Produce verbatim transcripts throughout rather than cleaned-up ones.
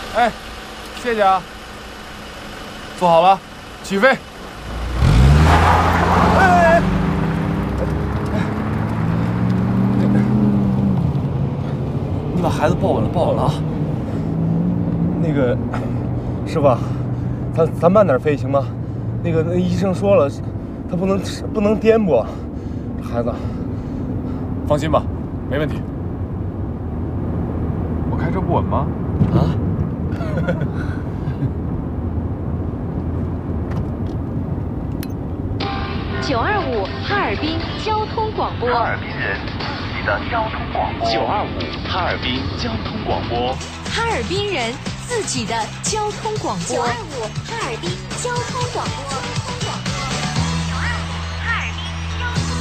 哎，谢谢啊。坐好了，起飞。哎，你把孩子抱稳了，抱稳了啊。那个，师傅，咱咱慢点飞行吗？那个，那医生说了，他不能不能颠簸，孩子。放心吧，没问题。我开车不稳吗？啊？ 九二五哈尔滨交通广播。 哈尔滨人，你的交通广播。 九二五哈尔滨交通广播。 哈尔滨人自己的交通广播。 九二五哈尔滨交通广播。九二五哈尔滨交通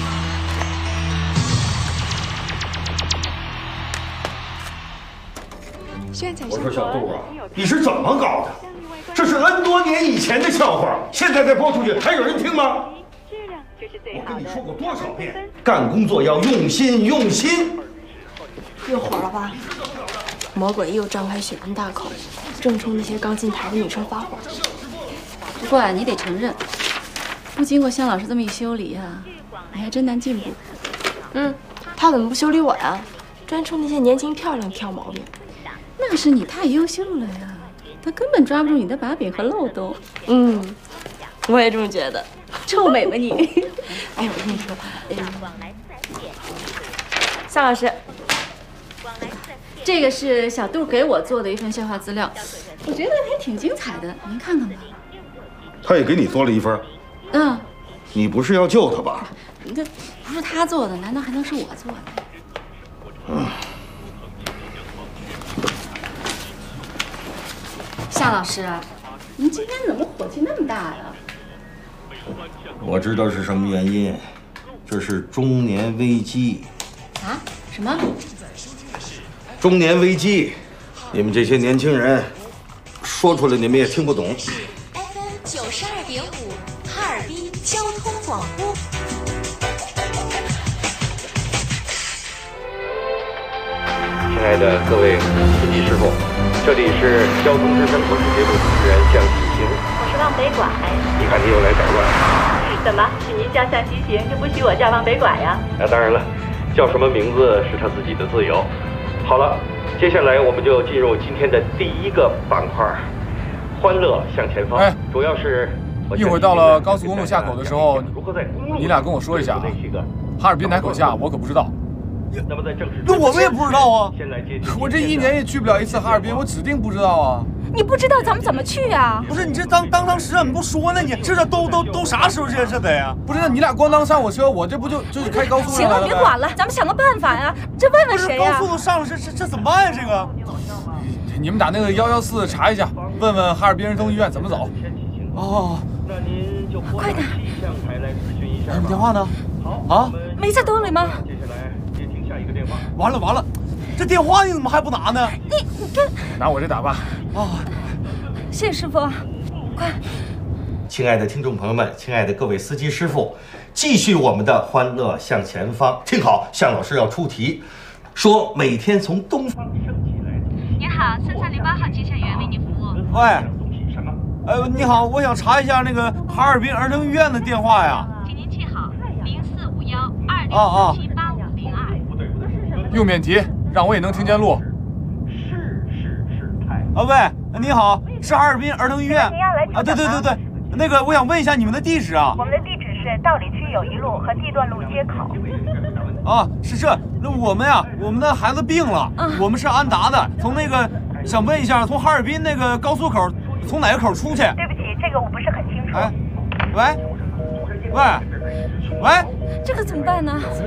广播。我说小杜啊，你是怎么搞的？这是 N 多年以前的笑话，现在再播出去还有人听吗？我跟你说过多少遍，干工作要用心用心。 又火了吧？魔鬼又张开血盆大口，正冲那些刚进台的女生发火。 不过啊，你得承认，不经过向老师这么一修理啊，你还真难进步。 嗯，他怎么不修理我呀？专冲那些年轻漂亮挑毛病。 那是你太优秀了呀，他根本抓不住你的把柄和漏洞。 嗯，我也这么觉得。 臭美吧你！ 哎，我跟你说，向老师， 这个是小杜给我做的一份笑话资料，我觉得还挺精彩的，您看看吧。 他也给你做了一份。 嗯。 你不是要救他吧？ 这不是他做的，难道还能是我做的？嗯。夏老师，您今天怎么火气那么大呀？ 我知道是什么原因，这是中年危机。 啊？什么？ 中年危机，你们这些年轻人说出来你们也听不懂。 F M 九十二点五，哈尔滨交通广播。 亲爱的各位司机师傅，这里是交通之声播出节目主持人向西行。 我是往北拐。 你看你又来捣乱。 怎么是您叫向西行，就不许我叫往北拐呀？ 那、啊、当然了，叫什么名字是他自己的自由。好了，接下来我们就进入今天的第一个板块——欢乐向前方。 哎， 主要是一会儿到了高速公路下口的时候，你俩跟我说一下啊。哈尔滨哪口下，我可不知道。 那么在正式， 那我们也不知道啊。 先来接我这一年也去不了一次哈尔滨，我指定不知道啊。 你不知道咱们怎么去啊？ 不是你这当当当时你不说呢？你这这都都都啥时候这是的呀？不是，那你俩咣当上我车，我这不就就是开高速行了，别管了，咱们想个办法呀。这问问谁呀？ 高速都上了，这这这怎么办呀？这个，你们打那个幺幺四查一下，问问哈尔滨儿童医院怎么走。哦， 那您就快点， 向台来咨询一下。 你电话呢？ 好啊， 没在兜里吗？ 接下来接听下一个电话。 完了完了，这电话你怎么还不拿呢？ 你你跟拿我这打吧。啊。 谢谢师傅，快！ 亲爱的听众朋友们，亲爱的各位司机师傅，继续我们的欢乐向前方。听好，向老师要出题，说每天从东方升起来的。 您好，三三零八号接线员为您服务。 喂，呃，你好，我想查一下那个哈尔滨儿童医院的电话呀。 请您记好，零四五幺二零四七八五零二。用免提，让我也能听见路。 是是是，太。 啊喂。你好，是哈尔滨儿童医院啊？对对对对，那个我想问一下你们的地址啊。 我们的地址是道里区友谊路和地段路街口。 啊，是这，那我们呀，我们的孩子病了， 嗯、 我们是安达的，从那个想问一下，从哈尔滨那个高速口从哪个口出去？ 对不起，这个我不是很清楚。 哎，喂，喂，喂， 这可怎么办呢？